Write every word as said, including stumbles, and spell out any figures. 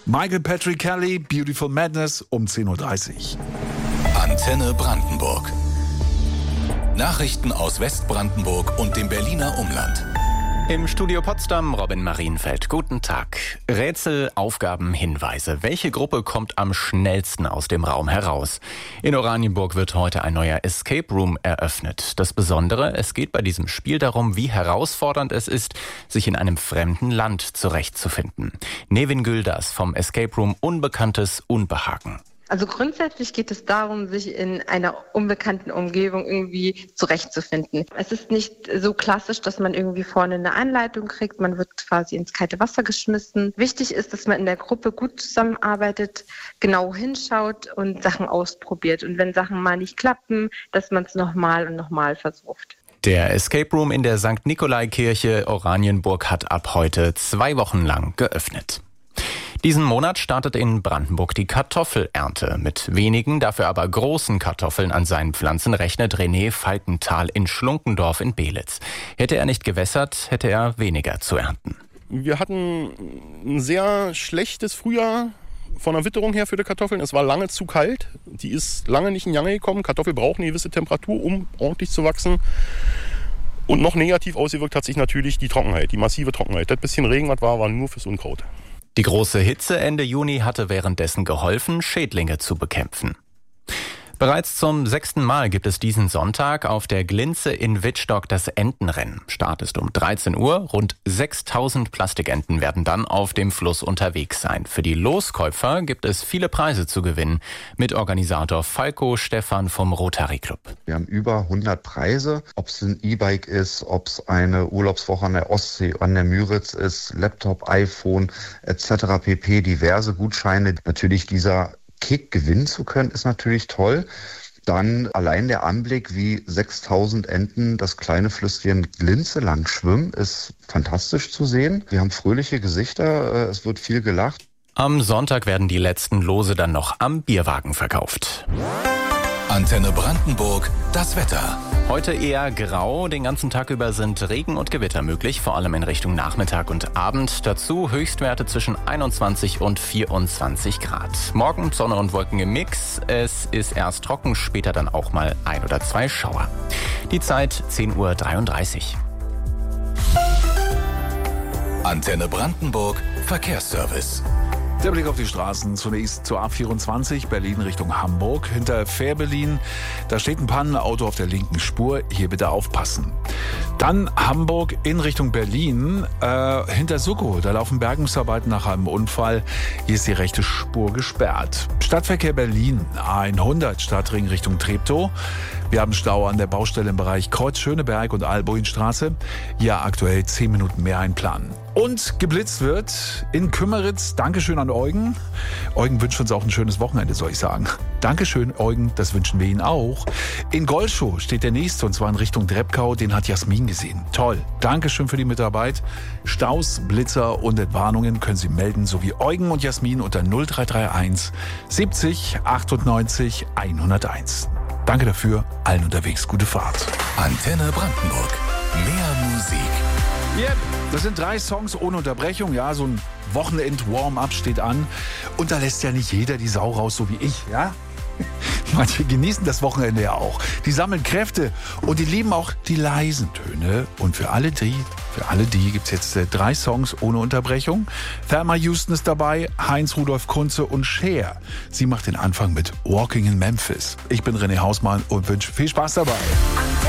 Michael Patrick Kelly, Beautiful Madness um zehn Uhr dreißig. Antenne Brandenburg. Nachrichten aus Westbrandenburg und dem Berliner Umland. Im Studio Potsdam Robin Marienfeld. Guten Tag. Rätsel, Aufgaben, Hinweise. Welche Gruppe kommt am schnellsten aus dem Raum heraus? In Oranienburg wird heute ein neuer Escape Room eröffnet. Das Besondere, es geht bei diesem Spiel darum, wie herausfordernd es ist, sich in einem fremden Land zurechtzufinden. Nevin Gülders vom Escape Room Unbekanntes Unbehagen. Also grundsätzlich geht es darum, sich in einer unbekannten Umgebung irgendwie zurechtzufinden. Es ist nicht so klassisch, dass man irgendwie vorne eine Anleitung kriegt. Man wird quasi ins kalte Wasser geschmissen. Wichtig ist, dass man in der Gruppe gut zusammenarbeitet, genau hinschaut und Sachen ausprobiert. Und wenn Sachen mal nicht klappen, dass man es nochmal und nochmal versucht. Der Escape Room in der Sankt Nikolai-Kirche Oranienburg hat ab heute zwei Wochen lang geöffnet. Diesen Monat startet in Brandenburg die Kartoffelernte. Mit wenigen, dafür aber großen Kartoffeln an seinen Pflanzen rechnet René Falkenthal in Schlunkendorf in Beelitz. Hätte er nicht gewässert, hätte er weniger zu ernten. Wir hatten ein sehr schlechtes Frühjahr von der Witterung her für die Kartoffeln. Es war lange zu kalt. Die ist lange nicht in Jange gekommen. Kartoffel braucht eine gewisse Temperatur, um ordentlich zu wachsen. Und noch negativ ausgewirkt hat sich natürlich die Trockenheit, die massive Trockenheit. Das bisschen Regen, was war, war nur fürs Unkraut. Die große Hitze Ende Juni hatte währenddessen geholfen, Schädlinge zu bekämpfen. Bereits zum sechsten Mal gibt es diesen Sonntag auf der Glinze in Wittstock das Entenrennen. Start ist um dreizehn Uhr. Rund sechstausend Plastikenten werden dann auf dem Fluss unterwegs sein. Für die Loskäufer gibt es viele Preise zu gewinnen. Mitorganisator Falco Stefan vom Rotary Club. Wir haben über hundert Preise, ob es ein E-Bike ist, ob es eine Urlaubswoche an der Ostsee, an der Müritz ist, Laptop, iPhone et cetera pp. Diverse Gutscheine. Natürlich dieser Kick gewinnen zu können, ist natürlich toll. Dann allein der Anblick, wie sechstausend Enten das kleine Flüsschen Glinze lang schwimmen, ist fantastisch zu sehen. Wir haben fröhliche Gesichter, es wird viel gelacht. Am Sonntag werden die letzten Lose dann noch am Bierwagen verkauft. Antenne Brandenburg, das Wetter. Heute eher grau, den ganzen Tag über sind Regen und Gewitter möglich, vor allem in Richtung Nachmittag und Abend. Dazu Höchstwerte zwischen einundzwanzig und vierundzwanzig Grad. Morgen Sonne und Wolken im Mix. Es ist erst trocken, später dann auch mal ein oder zwei Schauer. Die Zeit zehn Uhr dreiunddreißig. Antenne Brandenburg, Verkehrsservice. Der Blick auf die Straßen. Zunächst zur A vierundzwanzig, Berlin Richtung Hamburg. Hinter Fährberlin, da steht ein Pannenauto auf der linken Spur. Hier bitte aufpassen. Dann Hamburg in Richtung Berlin. Äh, hinter Suckow, da laufen Bergungsarbeiten nach einem Unfall. Hier ist die rechte Spur gesperrt. Stadtverkehr Berlin, A hundert, Stadtring Richtung Treptow. Wir haben Stau an der Baustelle im Bereich Kreuz Schöneberg und Albuinstraße. Hier aktuell zehn Minuten mehr einplanen. Und geblitzt wird in Kümmeritz. Dankeschön an Eugen. Eugen wünscht uns auch ein schönes Wochenende, soll ich sagen. Dankeschön, Eugen, das wünschen wir Ihnen auch. In Golschow steht der nächste, und zwar in Richtung Dreppkau. Den hat Jasmin gesehen. Toll. Dankeschön für die Mitarbeit. Staus, Blitzer und Entwarnungen können Sie melden, sowie Eugen und Jasmin unter null drei drei eins siebzig achtundneunzig hunderteins. Danke dafür. Allen unterwegs gute Fahrt. Antenne Brandenburg. Mehr Musik. Yep, das sind drei Songs ohne Unterbrechung. Ja, so ein Wochenend-Warm-up steht an. Und da lässt ja nicht jeder die Sau raus, so wie ich, ja? Manche genießen das Wochenende ja auch. Die sammeln Kräfte und die lieben auch die leisen Töne. Und für alle die, für alle die gibt's jetzt äh, drei Songs ohne Unterbrechung. Thelma Houston ist dabei, Heinz-Rudolf Kunze und Cher. Sie macht den Anfang mit Walking in Memphis. Ich bin René Hausmann und wünsche viel Spaß dabei.